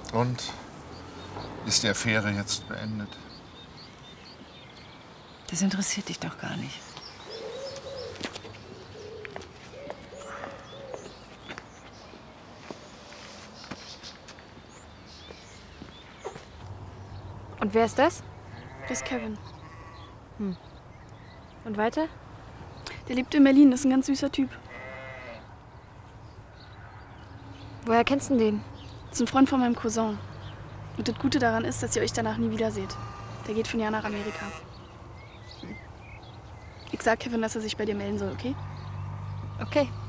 Und? Ist die Affäre jetzt beendet? Das interessiert dich doch gar nicht. Und wer ist das? Das ist Kevin. Und weiter? Der lebt in Berlin, das ist ein ganz süßer Typ. Woher kennst du den? Das ist ein Freund von meinem Cousin. Und das Gute daran ist, dass ihr euch danach nie wiederseht. Der geht von Jahr nach Amerika. Ich sag Kevin, dass er sich bei dir melden soll, okay? Okay.